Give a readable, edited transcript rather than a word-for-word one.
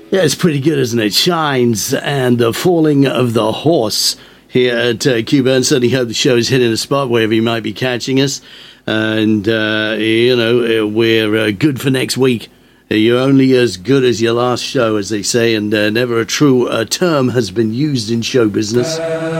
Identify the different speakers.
Speaker 1: Yeah, it's pretty good, isn't it? Shines and the Falling of the Horse here at Cuba. And certainly hope the show is hitting a spot wherever you might be catching us. And, we're good for next week. You're only as good as your last show, as they say, and never a true term has been used in show business.